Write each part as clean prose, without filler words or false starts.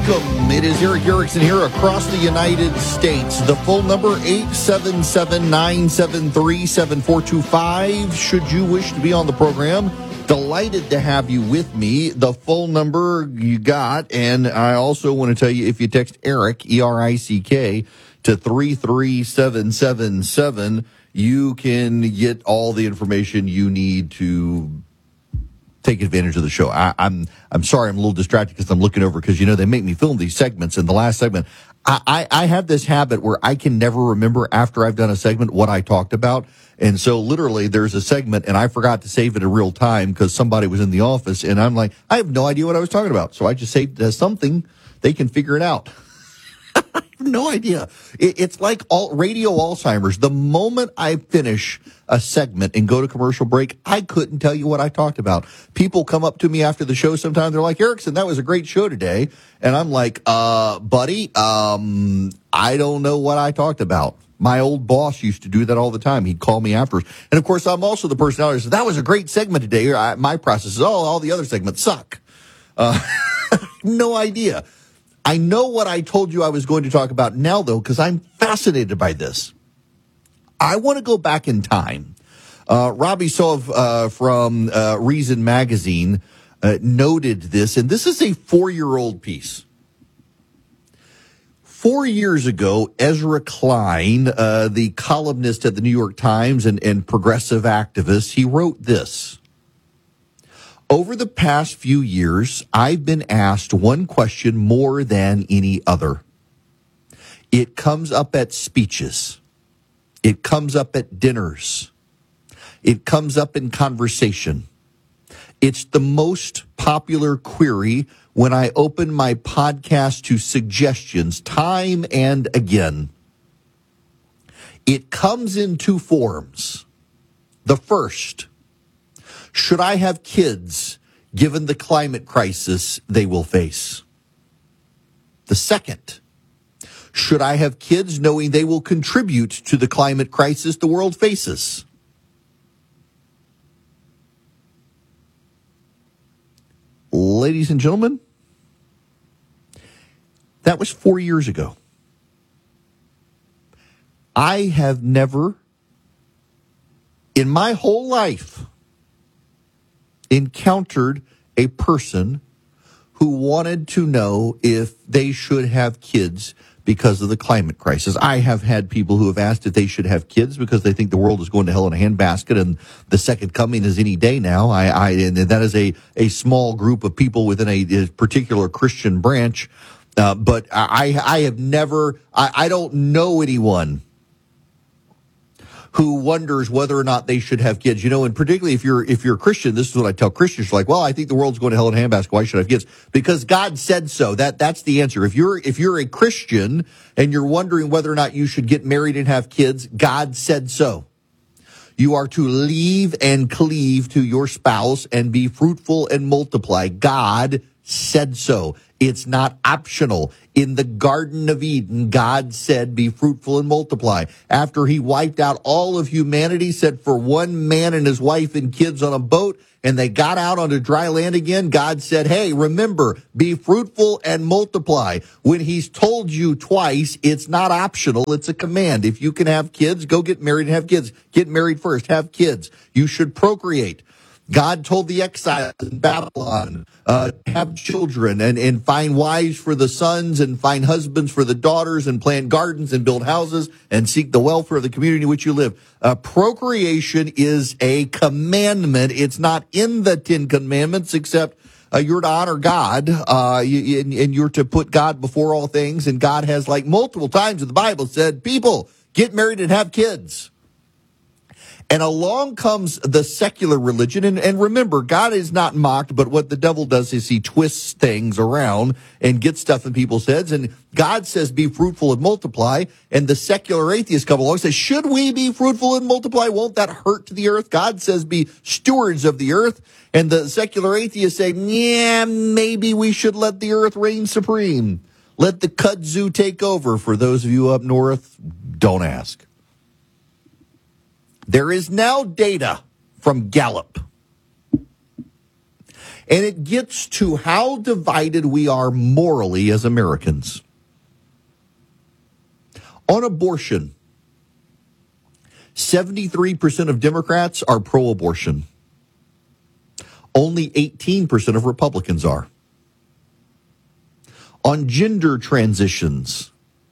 Welcome. It is Erick Erickson here across the United States. The phone number, 877-973-7425. Should you wish to be on the program, delighted to have you with me. The phone number you got, and I also want to tell you, if you text Erick, E-R-I-C-K, to 33777, you can get all the information you need to take advantage of the show. I'm sorry, I'm a little distracted because I'm looking over because, you know, they make me film these segments. In the last segment, I have this habit where I can never remember after I've done a segment what I talked about. And so literally there's a segment and I forgot to save it in real time because somebody was in the office and I'm like, I have no idea what I was talking about. So I just saved something. They can figure it out. I have no idea. It's like radio Alzheimer's. The moment I finish a segment and go to commercial break, I couldn't tell you what I talked about. People come up to me after the show sometimes. They're like, Erickson, that was a great show today. And I'm like, buddy, I don't know what I talked about. My old boss used to do that all the time. He'd call me afterwards. And, of course, I'm also the personality that says, that was a great segment today. My process is, all the other segments suck. No idea. I know what I told you I was going to talk about now, though, because I'm fascinated by this. I want to go back in time. Robbie Sov from Reason Magazine noted this, and this is a 4-year-old piece. 4 years ago, Ezra Klein, the columnist at the New York Times and progressive activist, he wrote this. Over the past few years, I've been asked one question more than any other. It comes up at speeches. It comes up at dinners. It comes up in conversation. It's the most popular query when I open my podcast to suggestions time and again. It comes in two forms. The first, should I have kids given the climate crisis they will face? The second, should I have kids knowing they will contribute to the climate crisis the world faces? Ladies and gentlemen, that was 4 years ago. I have never, in my whole life, encountered a person who wanted to know if they should have kids because of the climate crisis. I have had people who have asked if they should have kids because they think the world is going to hell in a handbasket and the second coming is any day now. And that is a small group of people within a particular Christian branch. But I have never, I don't know anyone who wonders whether or not they should have kids. You know, and particularly if you're a Christian, this is what I tell Christians, like, well, I think the world's going to hell in a handbasket. Why should I have kids? Because God said so. That's the answer. If you're a Christian and you're wondering whether or not you should get married and have kids, God said so. You are to leave and cleave to your spouse and be fruitful and multiply. God said so. It's not optional. In the Garden of Eden, God said, be fruitful and multiply. After he wiped out all of humanity, said for one man and his wife and kids on a boat, and they got out onto dry land again, God said, hey, remember, be fruitful and multiply. When he's told you twice, it's not optional, it's a command. If you can have kids, go get married and have kids. Get married first, have kids. You should procreate. God told the exiles in Babylon, have children and find wives for the sons and find husbands for the daughters and plant gardens and build houses and seek the welfare of the community in which you live. Procreation is a commandment. It's not in the 10 Commandments, except you're to honor God, and you're to put God before all things. And God has, like multiple times in the Bible, said, people, get married and have kids. And along comes the secular religion. And remember, God is not mocked, but what the devil does is he twists things around and gets stuff in people's heads. And God says, be fruitful and multiply. And the secular atheists come along and say, should we be fruitful and multiply? Won't that hurt the earth? God says, be stewards of the earth. And the secular atheists say, yeah, maybe we should let the earth reign supreme. Let the kudzu take over. For those of you up north, don't ask. There is now data from Gallup. And it gets to how divided we are morally as Americans. On abortion, 73% of Democrats are pro-abortion. Only 18% of Republicans are. On gender transitions,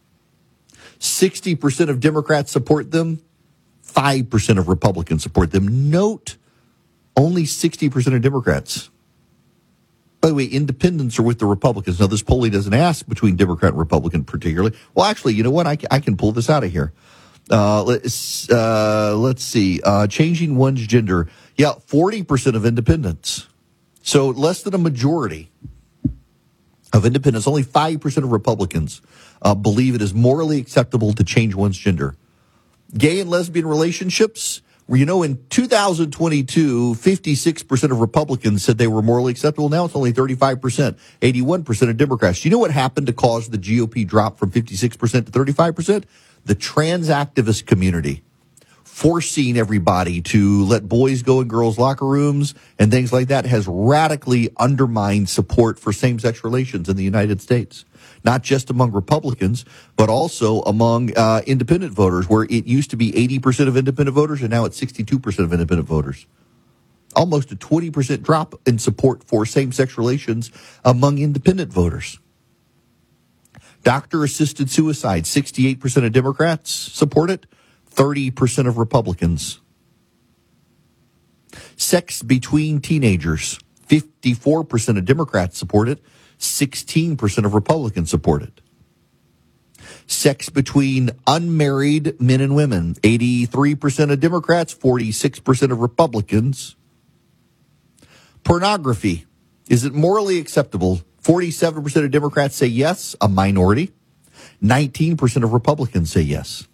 60% of Democrats support them, 5% of Republicans support them. Note, only 60% of Democrats. By the way, independents are with the Republicans. Now, this polling doesn't ask between Democrat and Republican particularly. Well, actually, you know what? I can pull this out of here. Let's see. Changing one's gender. Yeah, 40% of independents. So less than a majority of independents. Only 5% of Republicans believe it is morally acceptable to change one's gender. Gay and lesbian relationships. You know, in 2022, 56% of Republicans said they were morally acceptable. Now it's only 35%, 81% of Democrats. You know what happened to cause the GOP drop from 56% to 35%? The trans activist community forcing everybody to let boys go in girls' locker rooms and things like that has radically undermined support for same-sex relations in the United States. Not just among Republicans, but also among independent voters, where it used to be 80% of independent voters, and now it's 62% of independent voters. Almost a 20% drop in support for same-sex relations among independent voters. Doctor-assisted suicide, 68% of Democrats support it, 30% of Republicans. Sex between teenagers, 54% of Democrats support it, 16% of Republicans support it. Sex between unmarried men and women, 83% of Democrats, 46% of Republicans. Pornography, is it morally acceptable? 47% of Democrats say yes, a minority. 19% of Republicans say yes.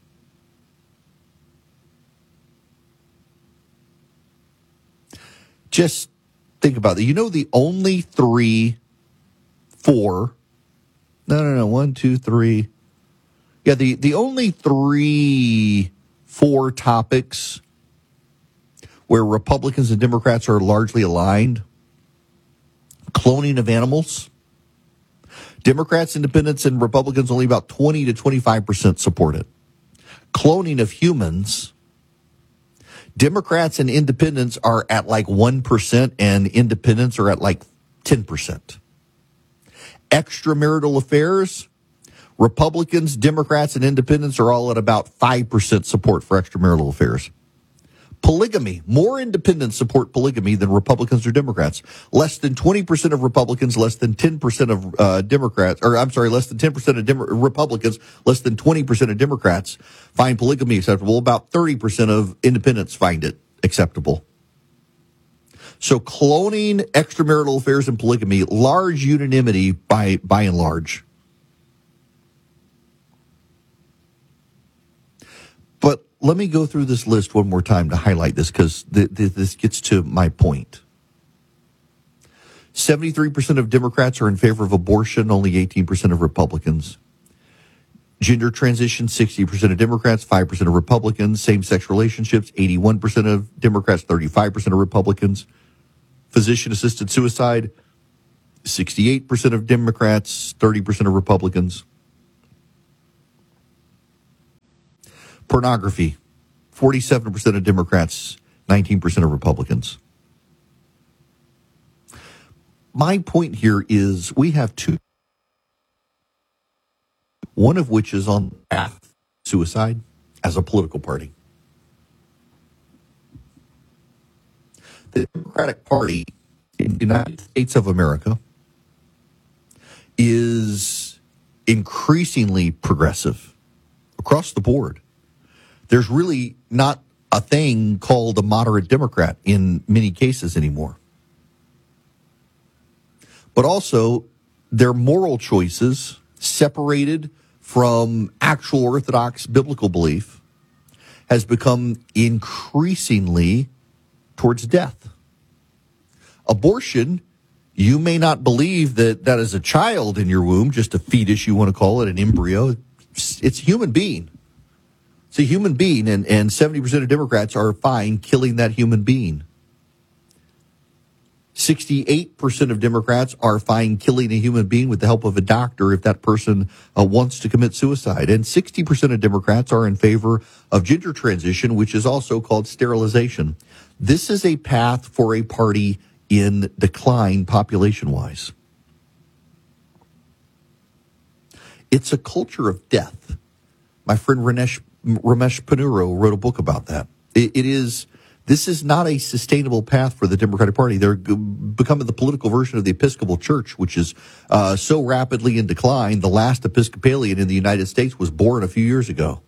Just think about it. You know, the only the only 4 topics where Republicans and Democrats are largely aligned: cloning of animals. Democrats, independents, and Republicans only about 20 to 25% support it. Cloning of humans. Democrats and independents are at like 1%, and independents are at like 10%. Extramarital affairs, Republicans, Democrats, and independents are all at about 5% support for extramarital affairs. Polygamy, more independents support polygamy than Republicans or Democrats. Less than 20% of Republicans, less than 10% of Democrats, or I'm sorry, less than 10% of Republicans, less than 20% of Democrats find polygamy acceptable. About 30% of independents find it acceptable. So cloning, extramarital affairs, and polygamy, large unanimity by and large. But let me go through this list one more time to highlight this, because this gets to my point. 73% of Democrats are in favor of abortion, only 18% of Republicans. Gender transition, 60% of Democrats, 5% of Republicans. Same-sex relationships, 81% of Democrats, 35% of Republicans. Physician-assisted suicide, 68% of Democrats, 30% of Republicans. Pornography, 47% of Democrats, 19% of Republicans. My point here is we have 2, one of which is on the path to suicide as a political party. The Democratic Party in the United States of America is increasingly progressive across the board. There's really not a thing called a moderate Democrat in many cases anymore. But also, their moral choices, separated from actual orthodox biblical belief, has become increasingly towards death. Abortion, you may not believe that that is a child in your womb, just a fetus, you want to call it, an embryo. It's a human being. It's a human being, and 70% of Democrats are fine killing that human being. 68% of Democrats are fine killing a human being with the help of a doctor if that person wants to commit suicide. And 60% of Democrats are in favor of gender transition, which is also called sterilization. This is a path for a party in decline population-wise. It's a culture of death. My friend Ramesh Ponnuru wrote a book about that. This is not a sustainable path for the Democratic Party. They're becoming the political version of the Episcopal Church, which is so rapidly in decline. The last Episcopalian in the United States was born a few years ago.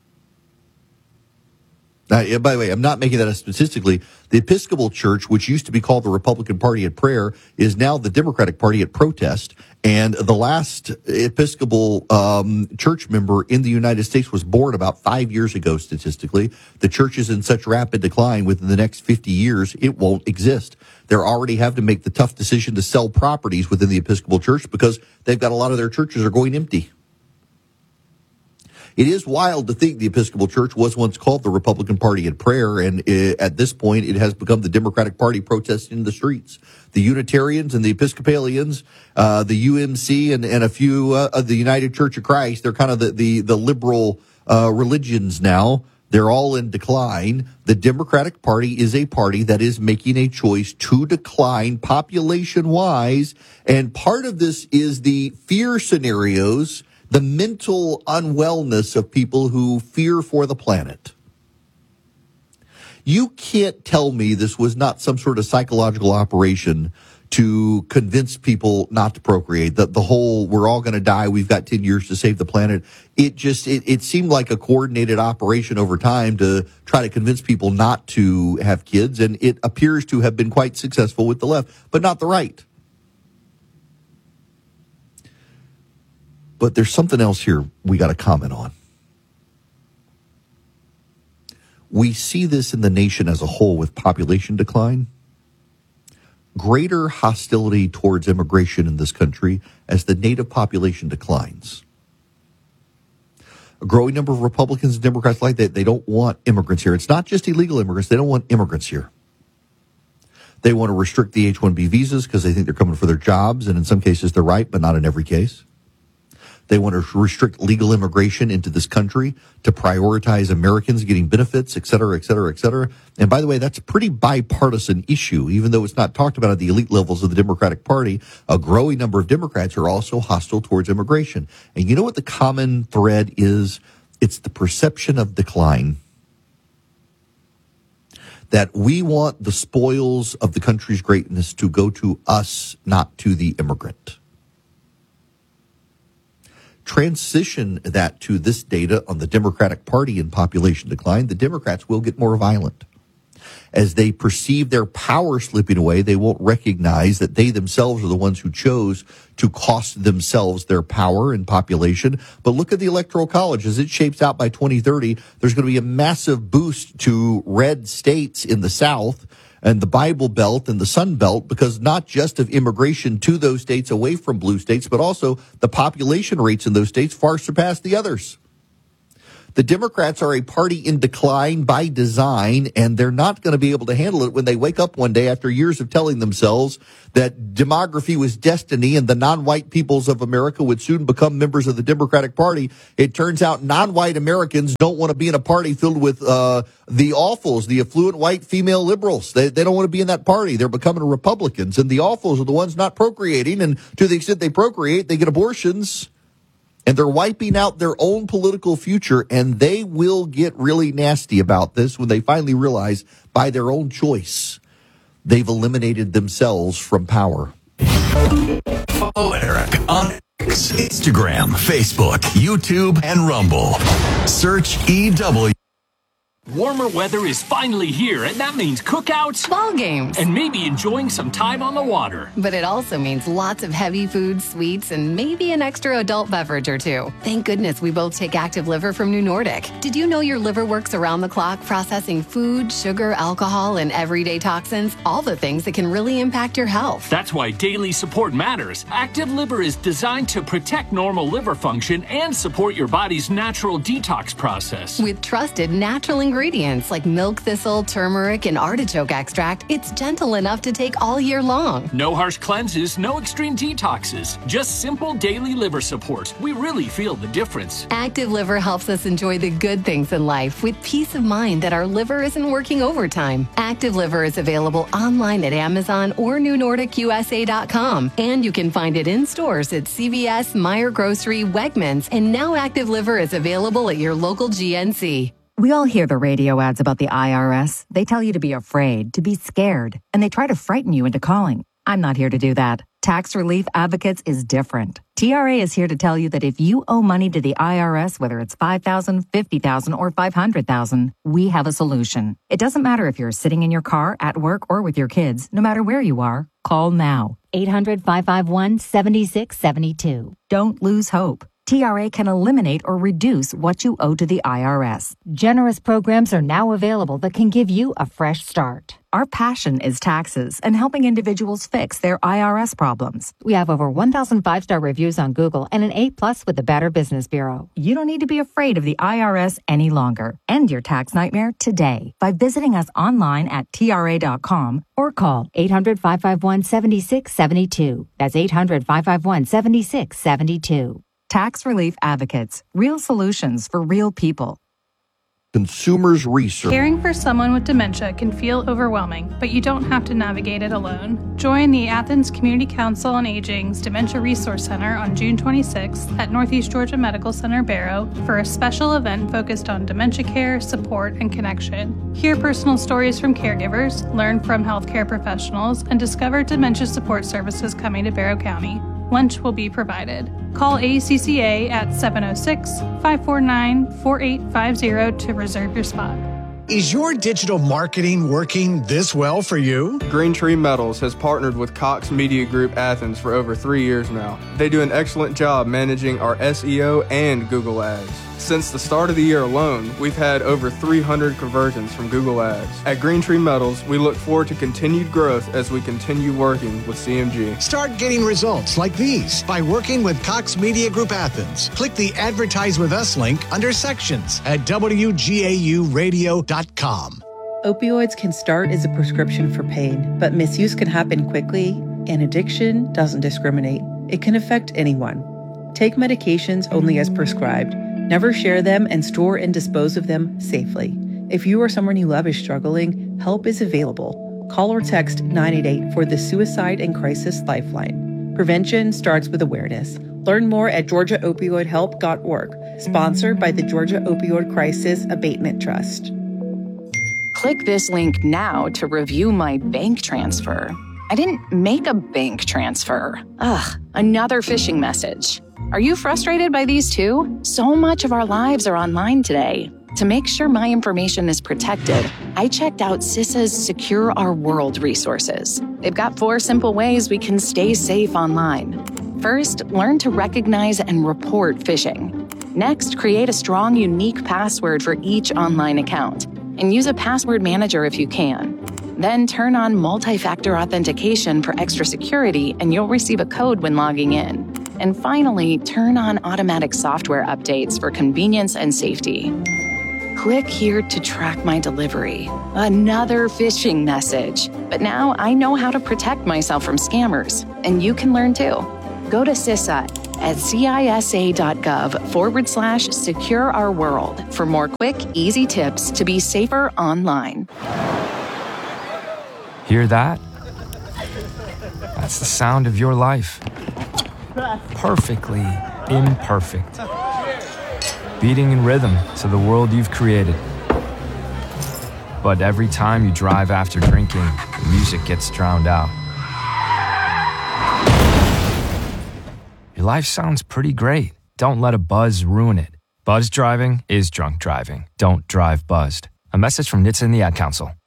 By the way, I'm not making that up statistically. The Episcopal Church, which used to be called the Republican Party at prayer, is now the Democratic Party at protest. And the last Episcopal church member in the United States was born about 5 years ago, statistically. The church is in such rapid decline within the next 50 years, it won't exist. They're already have to make the tough decision to sell properties within the Episcopal Church because they've got a lot of their churches are going empty. It is wild to think the Episcopal Church was once called the Republican Party at prayer, and at this point it has become the Democratic Party protesting in the streets. The Unitarians and the Episcopalians, the UMC and a few of the United Church of Christ, they're kind of the liberal religions now. They're all in decline. The Democratic Party is a party that is making a choice to decline population-wise, and part of this is the fear scenarios, the mental unwellness of people who fear for the planet. You can't tell me this was not some sort of psychological operation to convince people not to procreate. The whole, we're all going to die, we've got 10 years to save the planet. It seemed like a coordinated operation over time to try to convince people not to have kids, and it appears to have been quite successful with the left, but not the right. But there's something else here we got to comment on. We see this in the nation as a whole with population decline, greater hostility towards immigration in this country as the native population declines. A growing number of Republicans and Democrats like that, they don't want immigrants here. It's not just illegal immigrants. They don't want immigrants here. They want to restrict the H-1B visas because they think they're coming for their jobs, and in some cases they're right, but not in every case. They want to restrict legal immigration into this country to prioritize Americans getting benefits, et cetera, et cetera, et cetera. And by the way, that's a pretty bipartisan issue, even though it's not talked about at the elite levels of the Democratic Party. A growing number of Democrats are also hostile towards immigration. And you know what the common thread is? It's the perception of decline. That we want the spoils of the country's greatness to go to us, not to the immigrant. Transition that to this data on the Democratic Party in population decline, the Democrats will get more violent. As they perceive their power slipping away, they won't recognize that they themselves are the ones who chose to cost themselves their power and population. But look at the Electoral College. As it shapes out by 2030, there's going to be a massive boost to red states in the South and the Bible Belt and the Sun Belt, because not just of immigration to those states away from blue states, but also the population rates in those states far surpass the others. The Democrats are a party in decline by design, and they're not going to be able to handle it when they wake up one day after years of telling themselves that demography was destiny and the non-white peoples of America would soon become members of the Democratic Party. It turns out non-white Americans don't want to be in a party filled with the awfuls, the affluent white female liberals. They don't want to be in that party. They're becoming Republicans, and the awfuls are the ones not procreating, and to the extent they procreate, they get abortions. And they're wiping out their own political future, and they will get really nasty about this when they finally realize, by their own choice, they've eliminated themselves from power. Follow Eric on Instagram, Facebook, YouTube, and Rumble. Search EW. Warmer weather is finally here, and that means cookouts, ball games, and maybe enjoying some time on the water. But it also means lots of heavy foods, sweets, and maybe an extra adult beverage or two. Thank goodness we both take Active Liver from New Nordic. Did you know your liver works around the clock processing food, sugar, alcohol, and everyday toxins? All the things that can really impact your health. That's why daily support matters. Active Liver is designed to protect normal liver function and support your body's natural detox process. With trusted natural ingredients ingredients like milk thistle, turmeric, and artichoke extract, it's gentle enough to take all year long. No harsh cleanses, no extreme detoxes. Just simple daily liver support. We really feel the difference. Active Liver helps us enjoy the good things in life with peace of mind that our liver isn't working overtime. Active Liver is available online at Amazon or NewNordicUSA.com. And you can find it in stores at CVS, Meijer Grocery, Wegmans, and now Active Liver is available at your local GNC. We all hear the radio ads about the IRS. They tell you to be afraid, to be scared, and they try to frighten you into calling. I'm not here to do that. Tax Relief Advocates is different. TRA is here to tell you that if you owe money to the IRS, whether it's $5,000, $50,000, or $500,000, we have a solution. It doesn't matter if you're sitting in your car, at work, or with your kids. No matter where you are, call now. 800-551-7672. Don't lose hope. TRA can eliminate or reduce what you owe to the IRS. Generous programs are now available that can give you a fresh start. Our passion is taxes and helping individuals fix their IRS problems. We have over 1,000 5-star reviews on Google and an A+ with the Better Business Bureau. You don't need to be afraid of the IRS any longer. End your tax nightmare today by visiting us online at TRA.com or call 800-551-7672. That's 800-551-7672. Tax Relief Advocates. Real solutions for real people. Consumers Research. Caring for someone with dementia can feel overwhelming, but you don't have to navigate it alone. Join the Athens Community Council on Aging's Dementia Resource Center on June 26th at Northeast Georgia Medical Center, Barrow, for a special event focused on dementia care, support, and connection. Hear personal stories from caregivers, learn from healthcare professionals, and discover dementia support services coming to Barrow County. Lunch will be provided. Call ACCA at 706-549-4850 to reserve your spot. Is your digital marketing working this well for you? Green Tree Metals has partnered with Cox Media Group Athens for over 3 years now. They do an excellent job managing our SEO and Google Ads. Since the start of the year alone, we've had over 300 conversions from Google Ads. At Green Tree Metals, we look forward to continued growth as we continue working with CMG. Start getting results like these by working with Cox Media Group Athens. Click the Advertise With Us link under Sections at WGAUradio.com. Opioids can start as a prescription for pain, but misuse can happen quickly, and addiction doesn't discriminate. It can affect anyone. Take medications only as prescribed. Never share them and store and dispose of them safely. If you or someone you love is struggling, help is available. Call or text 988 for the Suicide and Crisis Lifeline. Prevention starts with awareness. Learn more at GeorgiaOpioidHelp.org, sponsored by the Georgia Opioid Crisis Abatement Trust. Click this link now to review my bank transfer. I didn't make a bank transfer. Ugh, another phishing message. Are you frustrated by these too? So much of our lives are online today. To make sure my information is protected, I checked out CISA's Secure Our World resources. They've got 4 simple ways we can stay safe online. First, learn to recognize and report phishing. Next, create a strong, unique password for each online account, and use a password manager if you can. Then turn on multi-factor authentication for extra security, and you'll receive a code when logging in. And finally, turn on automatic software updates for convenience and safety. Click here to track my delivery. Another phishing message. But now I know how to protect myself from scammers, and you can learn too. Go to CISA at CISA.gov/Secure Our World for more quick, easy tips to be safer online. Hear that? That's the sound of your life. Perfectly imperfect. Beating in rhythm to the world you've created. But every time you drive after drinking, the music gets drowned out. Your life sounds pretty great. Don't let a buzz ruin it. Buzz driving is drunk driving. Don't drive buzzed. A message from NHTSA and the Ad Council.